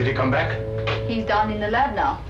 he come back? He's down in the lab now.